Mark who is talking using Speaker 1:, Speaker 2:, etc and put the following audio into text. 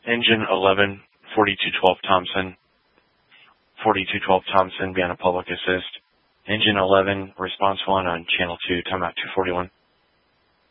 Speaker 1: Engine 11, 4212 Thompson. 4212 Thompson, be on a public assist. Engine 11, response 1 on channel 2, timeout 241.